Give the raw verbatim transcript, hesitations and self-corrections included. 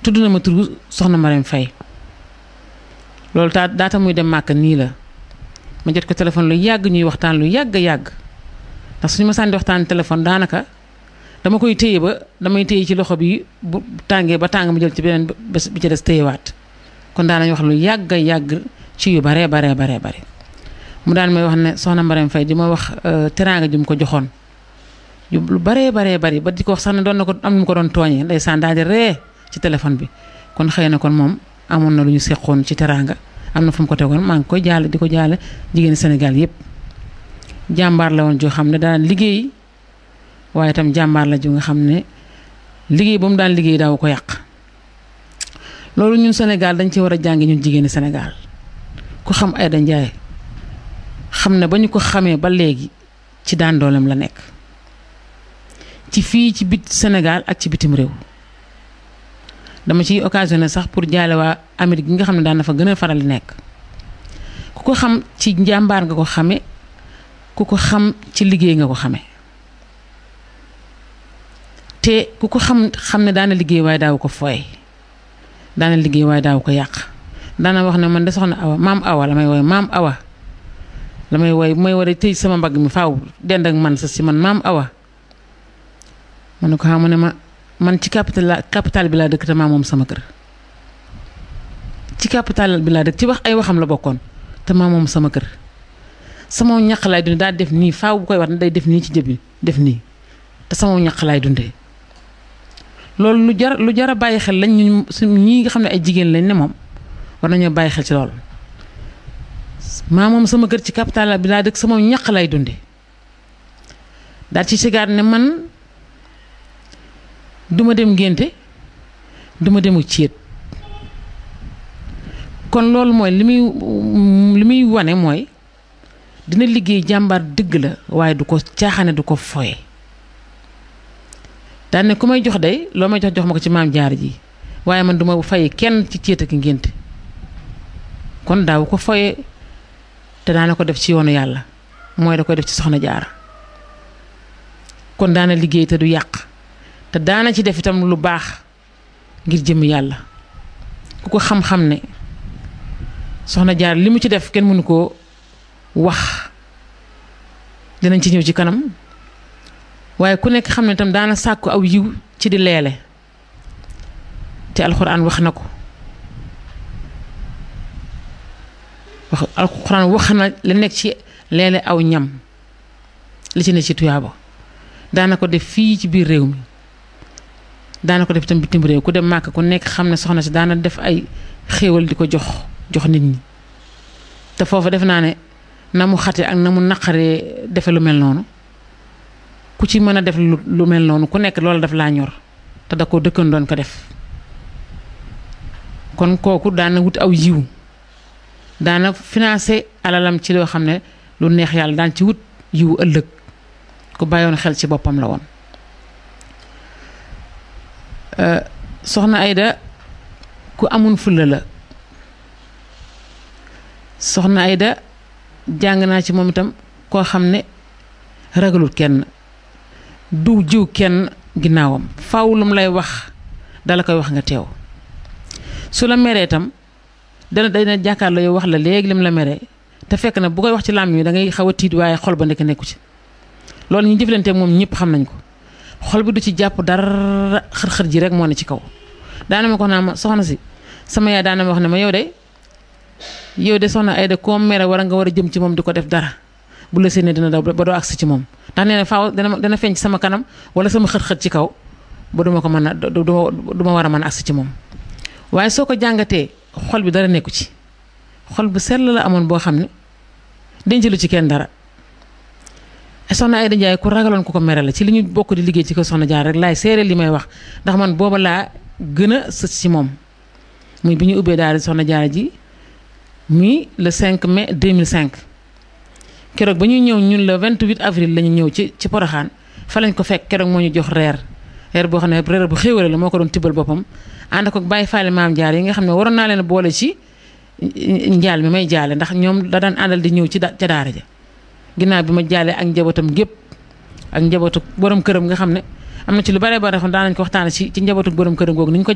tudd na ma turu soxna Marème Faye loolu taa daata muy dem màkk nii la ma jot ko téléphone lu yàgg ñuy waxtaan lu yàgg yàgg ndax suñu ma sànni waxtaan téléphone daanaka dama koy téye ba damay téye ci loxo bi bu tàngee ba tàng ma jël ci beneen bés bi ci des téyewaat kon daanañ wax lu yàgg yàgg ci yu baree baree baree bare mu daan may wax ne soxna Marème Faye di ma wax teraanga ju mu ko joxoon lu baree baree bari ba di ko wax sax ne doon na ko am nu mu ko doon tooñee ndeysaan daal di ree ci téléphone bi kon xëy na kon moom amoon na lu ñu seqoon ci teraanga am na fu mu ko tegoon maa ngi koy jaale di ko jaale jigéeni Sénégal yépp jàmbaar la woon joo xam ne daan liggéey waaye itam jàmbaar la ju nga xam ne liggéey ba mu daan liggéey daaw ko yàq loolu ñun Sénégal dañ ci war a jàngi ñun jigéeni Sénégal ku xam Aïda Ndiaye xam ne ba ñu ko xamee ba léegi ci daan dooleem la nekk ci fii ci bit Sénégal ak ci bitim réew dama ciy occasionné sax pour jaale waa Amérique gi nga xam ne daan na fa gën a faral di nekk ku ko xam ci njàmbaar nga ko xame ku ko xam ci liggéey nga ko xame te ku ko xam xam ne daana liggéey waaye daaw ko fooye daana liggéey waaye daaw ko yàq daana wax ne man de soxna Awa maam Awa la may wooy maam Awa la may wooy may war a tëj sama mbagg mi faaw dend ak man sa si man maam Awa ma ne ko xam ne ma man ci capital capital bi laa dëkk te maa moom sama kër ci capital bi laa dëkk ci wax ay waxam la bokkoon te maa moom sama kër sama ñaq laay dundee daal def nii faaw bu koy wax ne day def nii ci jëbi def nii te sama ñaq laay dundee loolu lu jar lu jar a bàyyi xel lañ ñu ñii nga xam ne ay jigéen lañ ne moom war nañoo bàyyi xel ci loolu maa moom sama kër ci capital bi laa dëkk sama ñaq laay dundee daal ci sigaat ne man duma dem ngénte duma demu céet kon loolu mooy li muy li muy wane mooy dina liggéey jàmbaar dëgg la waaye du ko caaxaane du ko foye daan ne ku may jox day loo may jox jox ma ko ci maam jaar ji waaye man duma faye kenn ci céet ak ngénte kon daaw ko foye te daana ko def ci yoonu yàlla mooy da koy def ci soxna jaar kon daana liggéey te du yàq te daana ci def itam lu baax ngir jëm yàlla ku ko xam-xam ne soxna jaar li mu ci def kenn mënu koo wax dinañ ci ñëw ci kanam waaye ku nekk xam ne itam daana sàkku aw yiw ci di leele te alxuraan wax na ko wax alxuraan wax na li nekk ci leele aw ñam li ci ne ci tuyaaba daana ko def fii ci biir réew mi daana ko def itam bitim réew ku dem màkk ku nekk xam ne soxna si daana def ay xéewal di ko jox jox nit ñi te foofu def naa ne na mu xate ak na mu naqaree defe lu mel noonu ku ci mën a def lu mel noonu ku nekk loolu daf laa ñor te da ko dëkkan doon ko def kon kooku daana wut aw yiw daana financé alalam ci loo xam ne lu neex yàlla daan ci wut yiw ëllëg ku bàyyoon xel ci boppam la woon soxna Aïda ku amun fulla la soxna Aïda jàng naa ci moom itam koo xam ne ragalut kenn du jiw kenn ginnaawam faaw lu mu lay wax dala koy wax nga teew su la meree itam dana dana jàkkaarloo yow wax la léegi lim la meree te fekk na bu koy wax ci làmmiñ wi da ngay xaw a tiit waaye xol ba nekk nekku ci loolu ñu jëflante moom ñëpp xam nañ ko xol bi du ci jàpp dara xër-xër ji rek moo ne ci kaw daana ma ko naa ma soxna si sama yaay daana ma wax ne ma yow de yow de soxna Aïda koo mere war a nga war a jëm ci moom di ko def dara bu la séenee dina daw ba doo agsi ci moom ndax nee na faaw dana dana feeñ ci sama kanam wala sama xët-xët ci kaw ba duma ko mën a du ma war a mën a agsi ci moom waaye soo ko jàngatee xol bi dara nekku ci xol bu sell la amoon boo xam ne denc lu ci kenn dara soxna Aïda Ndiaye ku ragaloon ku ko mere la ci li ñu bokk di liggéey ci ko soxna jaar rek laay seere li may wax ndax man booba laa gën a sës ci moom muy bi ñu ubbee daal soxna jaar ji muy le cinq mai deux mille cinq keroog ba ñuy ñëw ñun le vingt-huit avril la ñu ñëw ci ci Porokhane fa lañ ko fekk keroog moo ñu jox reer reer boo xam ne reer bu xéewale la moo ko doon tibbal boppam ànd ko bàyyi faale maam jaar yi nga xam ne waroon naa leen boole ci njaal mi may jaale ndax ñoom da daan àndal di ñëw ci ca daara ja ginnaaw bi ma jaalee ak njabootam gépp ak njabootu borom këram nga xam ne am na ci lu bare bare xam daan nañ ko waxtaane ci ci njabootu borom këram googu ni ñu ko